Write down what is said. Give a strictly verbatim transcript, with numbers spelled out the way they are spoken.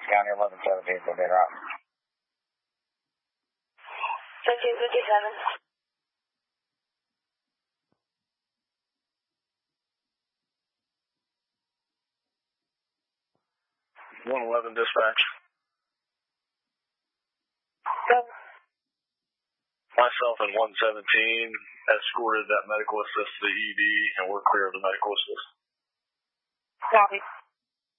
County, eleven seventeen for being route. thirteen fifty-seven. one eleven dispatch. Go. Myself and one seventeen escorted that medical assist to the E D, and we're clear of the medical assist. Copy.